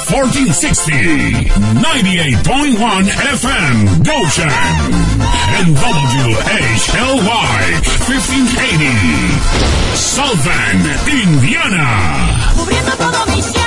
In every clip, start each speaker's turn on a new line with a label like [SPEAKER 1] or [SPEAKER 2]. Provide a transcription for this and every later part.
[SPEAKER 1] 1460, 98.1 FM, Goshen, and WHLY, 1580, South Bend, Indiana.
[SPEAKER 2] Cubriendo todo Michiana.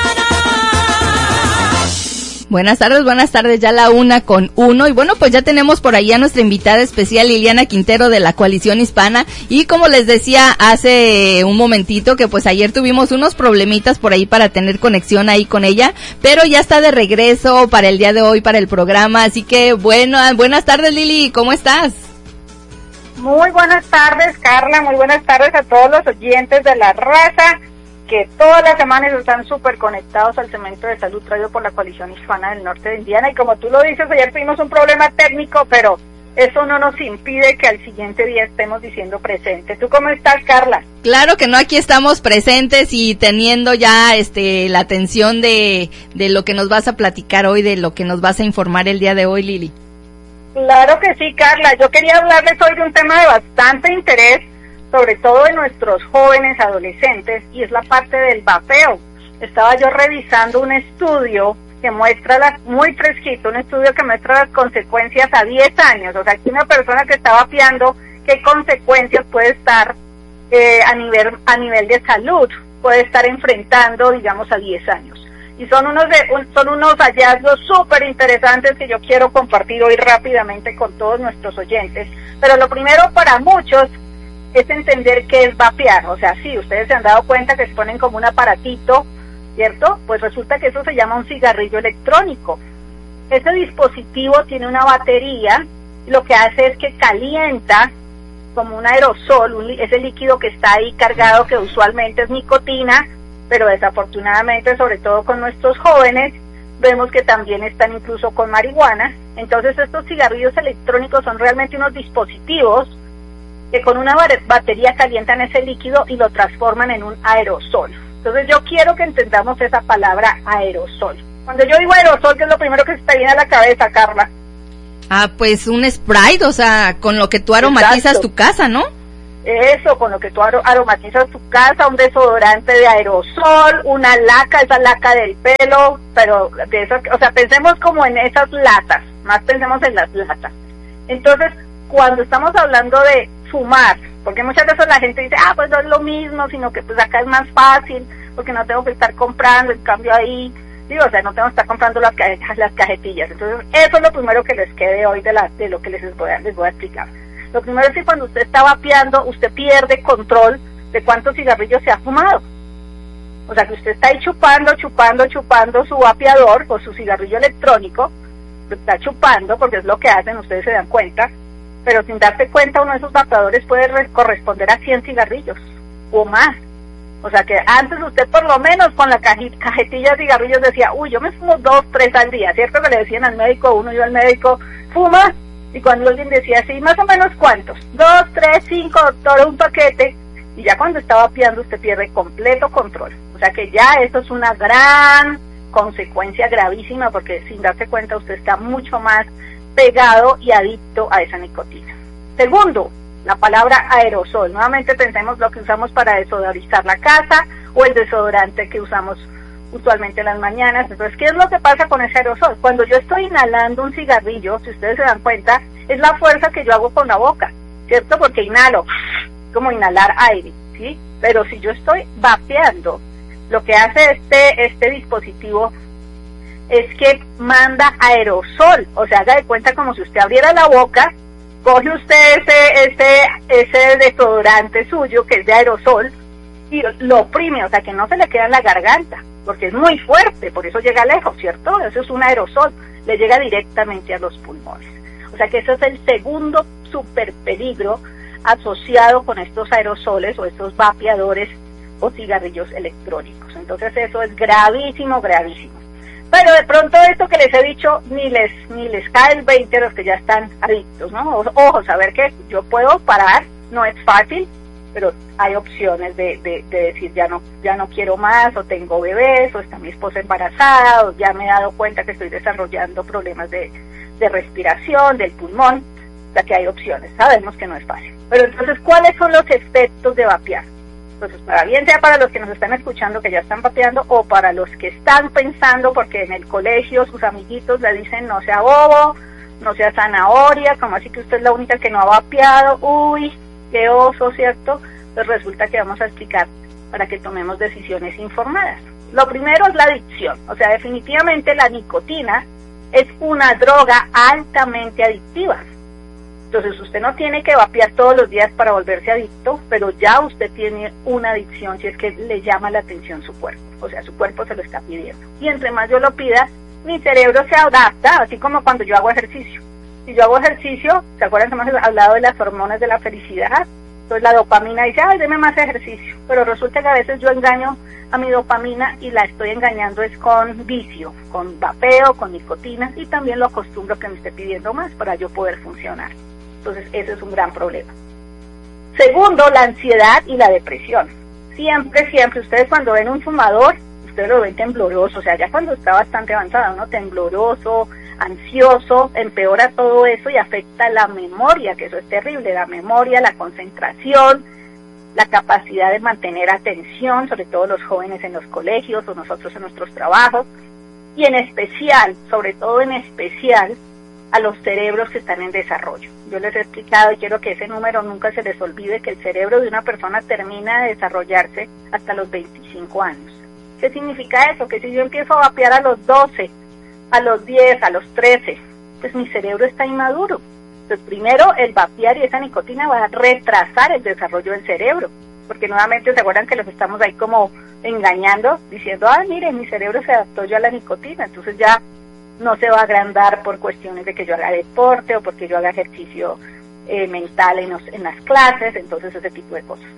[SPEAKER 3] Buenas tardes, ya la 1:01, y bueno, pues ya tenemos por ahí a nuestra invitada especial, Liliana Quintero, de la Coalición Hispana, y como les decía hace un momentito, que pues ayer tuvimos unos problemitas por ahí para tener conexión ahí con ella, pero ya está de regreso para el día de hoy, para el programa, así que bueno, buenas tardes, Lili, ¿cómo estás?
[SPEAKER 4] Muy buenas tardes, Carla, muy buenas tardes a todos los oyentes de La Raza, que todas las semanas están súper conectados al segmento de salud traído por la Coalición Hispana del Norte de Indiana. Y como tú lo dices, ayer tuvimos un problema técnico, pero eso no nos impide que al siguiente día estemos diciendo presente. ¿Tú cómo estás, Carla?
[SPEAKER 3] Claro que no, aquí estamos presentes y teniendo ya la atención de lo que nos vas a platicar hoy, de lo que nos vas a informar el día de hoy, Lili.
[SPEAKER 4] Claro que sí, Carla. Yo quería hablarles hoy de un tema de bastante interés, sobre todo de nuestros jóvenes adolescentes, y es la parte del vapeo. Estaba yo revisando un estudio que muestra, muy fresquito, un estudio que muestra las consecuencias a 10 años. O sea, que una persona que está vapeando, ¿qué consecuencias puede estar a nivel de salud? Puede estar enfrentando, digamos, a 10 años. Y son unos hallazgos súper interesantes que yo quiero compartir hoy rápidamente con todos nuestros oyentes. Pero lo primero para muchos es entender qué es vapear. O sea, sí, ustedes se han dado cuenta que se ponen como un aparatito, ¿cierto? Pues resulta que eso se llama un cigarrillo electrónico. Ese dispositivo tiene una batería, y lo que hace es que calienta como un aerosol, ese líquido que está ahí cargado, que usualmente es nicotina, pero desafortunadamente, sobre todo con nuestros jóvenes, vemos que también están incluso con marihuana. Entonces estos cigarrillos electrónicos son realmente unos dispositivos que con una batería calientan ese líquido y lo transforman en un aerosol. Entonces yo quiero que entendamos esa palabra aerosol. Cuando yo digo aerosol, ¿qué es lo primero que se te viene a la cabeza, Carla?
[SPEAKER 3] Pues un Sprite, o sea, con lo que tú aromatizas tu casa, ¿no?
[SPEAKER 4] Eso, con lo que tú aromatizas tu casa, un desodorante de aerosol, una laca, esa laca del pelo, pero de esas, o sea, pensemos como en esas latas, más pensemos en las latas. Entonces, cuando estamos hablando de fumar, porque muchas veces la gente dice, pues no es lo mismo, sino que pues acá es más fácil, porque no tengo que estar comprando, en cambio ahí, digo, o sea, no tengo que estar comprando las cajetillas. Entonces, eso es lo primero que les quede hoy de lo que les voy a explicar. Lo primero es que cuando usted está vapeando, usted pierde control de cuántos cigarrillos se ha fumado. O sea, que usted está ahí chupando su vapeador o su cigarrillo electrónico, lo está chupando, porque es lo que hacen, ustedes se dan cuenta, pero sin darse cuenta uno de esos vapeadores puede corresponder a 100 cigarrillos o más. O sea que antes usted por lo menos con la cajetilla de cigarrillos decía, yo me fumo 2, 3 al día, ¿cierto? Que le decían al médico, uno iba al médico, ¿fuma? Y cuando alguien decía, sí, más o menos ¿cuántos? 2, 3, 5, doctor, un paquete. Y ya cuando está vapeando usted pierde completo control. O sea que ya eso es una gran consecuencia gravísima, porque sin darse cuenta usted está mucho más pegado y adicto a esa nicotina. Segundo, la palabra aerosol. Nuevamente pensemos lo que usamos para desodorizar la casa o el desodorante que usamos usualmente en las mañanas. Entonces, ¿qué es lo que pasa con ese aerosol? Cuando yo estoy inhalando un cigarrillo, si ustedes se dan cuenta, es la fuerza que yo hago con la boca, ¿cierto? Porque inhalo, como inhalar aire, ¿sí? Pero si yo estoy vapeando, lo que hace este dispositivo es que manda aerosol, o sea, haga de cuenta como si usted abriera la boca, coge usted ese desodorante suyo, que es de aerosol, y lo oprime, o sea, que no se le queda en la garganta, porque es muy fuerte, por eso llega lejos, ¿cierto? Eso es un aerosol, le llega directamente a los pulmones. O sea que eso es el segundo super peligro asociado con estos aerosoles o estos vapeadores o cigarrillos electrónicos. Entonces eso es gravísimo, gravísimo. Pero de pronto esto que les he dicho ni les cae el 20 a los que ya están adictos, ¿no? Ojo, saber que yo puedo parar, no es fácil, pero hay opciones de decir ya no quiero más, o tengo bebés, o está mi esposa embarazada, o ya me he dado cuenta que estoy desarrollando problemas de respiración, del pulmón. O sea que hay opciones, sabemos que no es fácil. Pero entonces, ¿cuáles son los efectos de vapear? Entonces, para bien sea para los que nos están escuchando que ya están vapeando, o para los que están pensando, porque en el colegio sus amiguitos le dicen no sea bobo, no sea zanahoria, como así que usted es la única que no ha vapeado, uy, qué oso, ¿cierto? Pues resulta que vamos a explicar para que tomemos decisiones informadas. Lo primero es la adicción, o sea, definitivamente la nicotina es una droga altamente adictiva. Entonces usted no tiene que vapear todos los días para volverse adicto, pero ya usted tiene una adicción si es que le llama la atención su cuerpo, o sea, su cuerpo se lo está pidiendo. Y entre más yo lo pida, mi cerebro se adapta, así como cuando yo hago ejercicio. Si yo hago ejercicio, ¿se acuerdan que hemos hablado de las hormonas de la felicidad? Entonces la dopamina dice, ay, deme más ejercicio, pero resulta que a veces yo engaño a mi dopamina y la estoy engañando es con vicio, con vapeo, con nicotina, y también lo acostumbro que me esté pidiendo más para yo poder funcionar. Entonces ese es un gran problema. Segundo, la ansiedad y la depresión. Siempre, ustedes cuando ven un fumador, ustedes lo ven tembloroso, o sea, ya cuando está bastante avanzado, ¿no? Tembloroso, ansioso, empeora todo eso y afecta la memoria, que eso es terrible, la memoria, la concentración, la capacidad de mantener atención, sobre todo los jóvenes en los colegios o nosotros en nuestros trabajos, y en especial, sobre todo en especial, a los cerebros que están en desarrollo. Yo les he explicado y quiero que ese número nunca se les olvide, que el cerebro de una persona termina de desarrollarse hasta los 25 años. ¿Qué significa eso? Que si yo empiezo a vapear a los 12, a los 10, a los 13, pues mi cerebro está inmaduro. Entonces primero el vapear y esa nicotina va a retrasar el desarrollo del cerebro, porque nuevamente se acuerdan que los estamos ahí como engañando, diciendo, miren, mi cerebro se adaptó ya a la nicotina, entonces ya no se va a agrandar por cuestiones de que yo haga deporte o porque yo haga ejercicio mental en las clases, entonces ese tipo de cosas.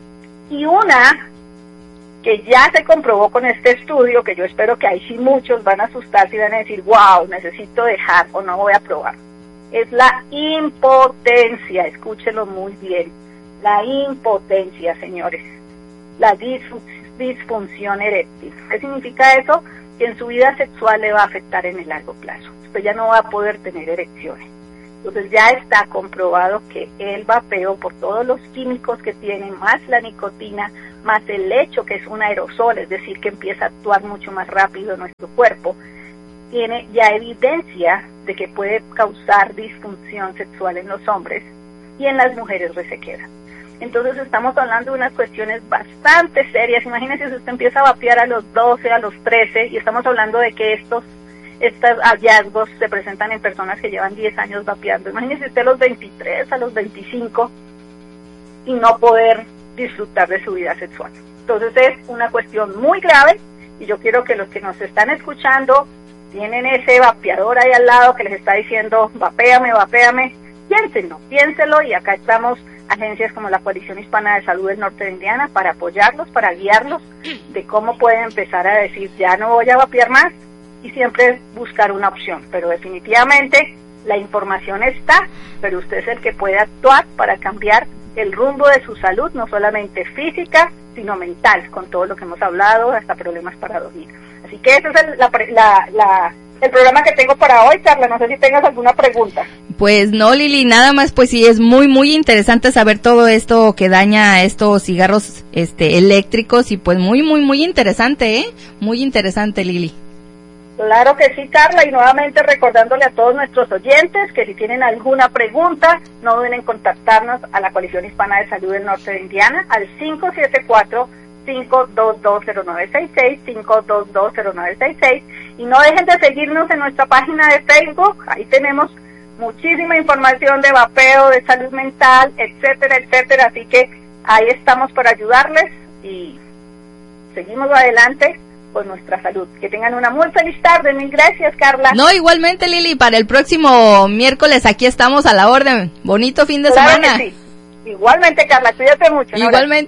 [SPEAKER 4] Y una que ya se comprobó con este estudio, que yo espero que ahí sí muchos van a asustarse y van a decir, wow, necesito dejar o no voy a probar, es la impotencia, escúchenlo muy bien, la impotencia, señores, la disfunción eréctil. ¿Qué significa eso? Que en su vida sexual le va a afectar en el largo plazo. Usted ya no va a poder tener erecciones. Entonces ya está comprobado que el vapeo, por todos los químicos que tiene, más la nicotina, más el hecho que es un aerosol, es decir, que empieza a actuar mucho más rápido en nuestro cuerpo, tiene ya evidencia de que puede causar disfunción sexual en los hombres y en las mujeres resequedad. Entonces estamos hablando de unas cuestiones bastante serias. Imagínense si usted empieza a vapear a los 12, a los 13, y estamos hablando de que estos hallazgos se presentan en personas que llevan 10 años vapeando. Imagínense usted a los 23, a los 25, y no poder disfrutar de su vida sexual. Entonces es una cuestión muy grave, y yo quiero que los que nos están escuchando, tienen ese vapeador ahí al lado que les está diciendo, vapéame, piénselo, y acá estamos agencias como la Coalición Hispana de Salud del Norte de Indiana para apoyarlos, para guiarlos de cómo pueden empezar a decir, ya no voy a vapear más, y siempre buscar una opción. Pero definitivamente la información está, pero usted es el que puede actuar para cambiar el rumbo de su salud, no solamente física, sino mental, con todo lo que hemos hablado, hasta problemas para dormir. Así que ese es el programa que tengo para hoy, Carla. No sé si tengas alguna pregunta.
[SPEAKER 3] Pues no, Lili, nada más, pues sí, es muy, muy interesante saber todo esto que daña estos cigarros eléctricos, y pues muy, muy, muy interesante, muy interesante, Lili.
[SPEAKER 4] Claro que sí, Carla, y nuevamente recordándole a todos nuestros oyentes que si tienen alguna pregunta, no duden en contactarnos a la Coalición Hispana de Salud del Norte de Indiana al 574-522-0966, 522-0966, y no dejen de seguirnos en nuestra página de Facebook. Ahí tenemos muchísima información de vapeo, de salud mental, etcétera, etcétera, así que ahí estamos para ayudarles y seguimos adelante con nuestra salud. Que tengan una muy feliz tarde. Mil gracias, Carla.
[SPEAKER 3] No, igualmente, Lili, para el próximo miércoles aquí estamos a la orden. Bonito fin de semana.
[SPEAKER 4] Sí. Igualmente, Carla, cuídate mucho.
[SPEAKER 3] Igualmente.